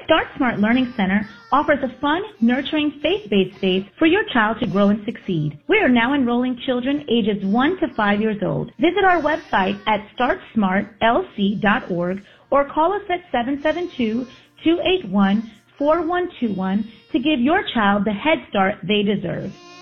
Start Smart Learning Center offers a fun, nurturing, faith-based space for your child to grow and succeed. We are now enrolling children ages 1 to 5 years old. Visit our website at startsmartlc.org or call us at 772-281-4121 to give your child the head start they deserve.